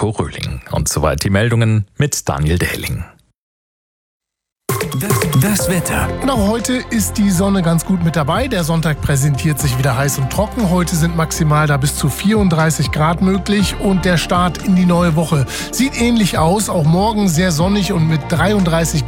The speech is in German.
Marco Röhling. Und soweit die Meldungen mit Daniel Dähling. Das Wetter. Auch heute ist die Sonne ganz gut mit dabei. Der Sonntag präsentiert sich wieder heiß und trocken. Heute sind maximal da bis zu 34 Grad möglich und der Start in die neue Woche sieht ähnlich aus. Auch morgen sehr sonnig und mit 33